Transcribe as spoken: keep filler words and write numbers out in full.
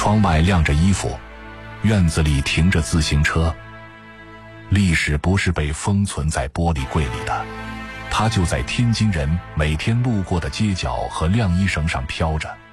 窗外晾着衣服，院子里停着自行车。历史不是被封存在玻璃柜里的，它就在天津人每天路过的街角和晾衣绳上飘着。